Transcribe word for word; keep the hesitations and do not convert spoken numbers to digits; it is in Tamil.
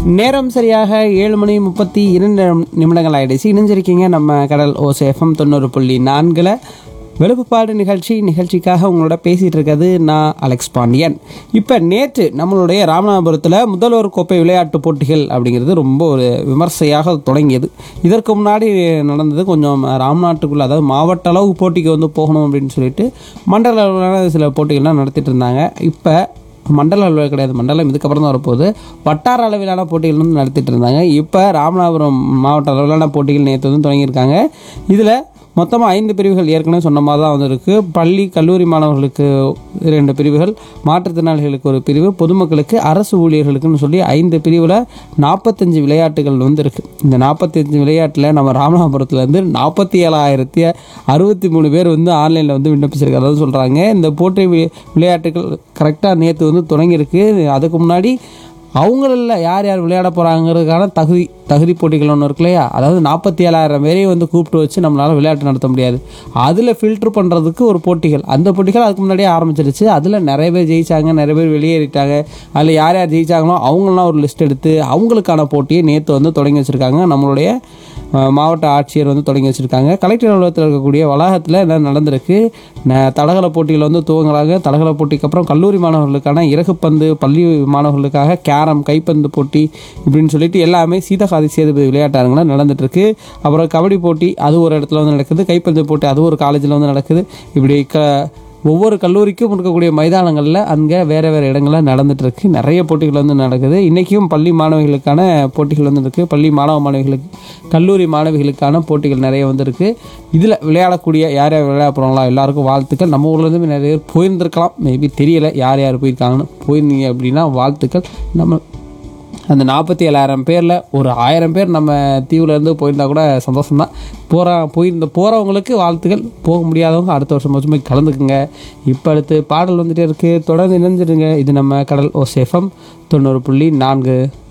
நேரம் சரியாக ஏழு மணி முப்பத்தி இரண்டு நிமிடங்கள் ஆயிடுச்சு. இணைஞ்சிருக்கீங்க நம்ம கடல் ஓசை எஃப்எம் தொண்ணூறு புள்ளி நான்கில் வெளுப்புப்பாடு நிகழ்ச்சி நிகழ்ச்சிக்காக உங்களோட பேசிகிட்டு இருக்கிறது நான் அலெக்ஸ் பாண்டியன். இப்போ நேற்று நம்மளுடைய ராமநாதபுரத்தில் முதல்வர் கோப்பை விளையாட்டு போட்டிகள் அப்படிங்கிறது ரொம்ப ஒரு விமர்சையாக தொடங்கியது. இதற்கு முன்னாடி நடந்தது கொஞ்சம் ராம்நாட்டுக்குள்ளே, அதாவது மாவட்ட அளவு போட்டிக்கு வந்து போகணும் அப்படின்னு சொல்லிட்டு மண்டல அளவிலான சில போட்டிகள்லாம் நடத்திட்டு இருந்தாங்க. இப்போ மண்டல அளவில் கிடையாது, மண்டலம் இதுக்கப்புறம் தான் வரப்போகுது. வட்டார அளவிலான போட்டிகள் வந்து நடத்திட்டு இருந்தாங்க. இப்போ ராமநாதபுரம் மாவட்ட அளவிலான போட்டிகள் நேற்று வந்து தொடங்கியிருக்காங்க. இதில் மொத்தமாக ஐந்து பிரிவுகள் ஏற்கனவே சொன்ன மாதிரி தான் வந்து இருக்குது. பள்ளி கல்லூரி மாணவர்களுக்கு ரெண்டு பிரிவுகள், மாற்றுத்திறனாளிகளுக்கு ஒரு பிரிவு, பொதுமக்களுக்கு, அரசு ஊழியர்களுக்குன்னு சொல்லி ஐந்து பிரிவில் நாற்பத்தஞ்சு விளையாட்டுகள் வந்து இருக்குது. இந்த நாற்பத்தஞ்சு விளையாட்டில் நம்ம ராமநாதபுரத்துலேருந்து நாற்பத்தி ஏழாயிரத்தி அறுபத்தி மூணு பேர் வந்து ஆன்லைனில் வந்து விண்ணப்பிச்சிருக்கிறதா சொல்கிறாங்க. இந்த போட்டி விளையாட்டுகள் கரெக்டாக நேற்று வந்து தொடங்கியிருக்கு. அதுக்கு முன்னாடி அவங்களில் யார் யார் விளையாட போகிறாங்கிறதுக்கான தகுதி தகுதி போட்டிகள் ஒன்று இருக்கு இல்லையா, அதாவது நாற்பத்தி ஏழாயிரம் பேரையும் வந்து கூப்பிட்டு வச்சு நம்மளால் விளையாட்டு நடத்த முடியாது. அதில் ஃபில்ட்ரு பண்ணுறதுக்கு ஒரு போட்டிகள், அந்த போட்டிகள் அதுக்கு முன்னாடியே ஆரம்பிச்சிருச்சு. அதில் நிறைய பேர் ஜெயித்தாங்க, நிறைய பேர் வெளியேறிட்டாங்க. அதில் யார் யார் ஜெயித்தாங்களோ அவங்களாம் ஒரு லிஸ்ட் எடுத்து அவங்களுக்கான போட்டியை நேற்று வந்து தொடங்கி வச்சுருக்காங்க. நம்மளுடைய மாவட்ட ஆட்சியர் வந்து தொடங்கி வச்சுருக்காங்க. கலெக்டர் அலுவலகத்தில் இருக்கக்கூடிய வளாகத்தில் என்ன நடந்திருக்கு, தடகள போட்டிகள் வந்து துவங்குறாங்க. தடகள போட்டிக்கு அப்புறம் கல்லூரி மாணவர்களுக்கான இறகுப்பந்து, பள்ளி மாணவர்களுக்காக கேரம், கைப்பந்து போட்டி இப்படின்னு சொல்லிட்டு எல்லாமே சீதகாதி சேதுபதி விளையாட்டரங்கில் நடந்துகிட்ருக்கு. அப்புறம் கபடி போட்டி அது ஒரு இடத்துல வந்து நடக்குது, கைப்பந்து போட்டி அது ஒரு காலேஜில் வந்து நடக்குது. இப்படி க ஒவ்வொரு கல்லூரிக்கும் இருக்கக்கூடிய மைதானங்களில் அங்கே வேறு வேறு இடங்களில் நடந்துகிட்ருக்கு. நிறைய போட்டிகள் வந்து நடக்குது. இன்றைக்கும் பள்ளி மாணவிகளுக்கான போட்டிகள் வந்து இருக்குது. பள்ளி மாணவ மாணவிகளுக்கு, கல்லூரி மாணவிகளுக்கான போட்டிகள் நிறைய வந்து இருக்குது. இதில் விளையாடக்கூடிய யார் யார் விளையாட போகிறாங்களா எல்லாருக்கும் வாழ்த்துக்கள். நம்ம ஊர்லேருந்து நிறைய பேர் போயிருந்துருக்கலாம், மேபி தெரியலை யார் யார் போயிருக்காங்கன்னு. போயிருந்தீங்க அப்படின்னா வாழ்த்துக்கள். நம்ம அந்த நாற்பத்தி ஏழாயிரம் பேரில் ஒரு ஆயிரம் பேர் நம்ம தீவுலேருந்து போயிருந்தால் கூட சந்தோஷம்தான். போகிற போயிருந்த போகிறவங்களுக்கு வாழ்த்துக்கள், போக முடியாதவங்க அடுத்த வருஷம் வருஷமே கலந்துக்குங்க. இப்போ அடுத்து பாடல் வந்துகிட்டே இருக்குது, தொடர்ந்து இணைஞ்சிடுங்க. இது நம்ம கடல் ஓசை எஃப்எம் தொண்ணூறு புள்ளி நான்கு.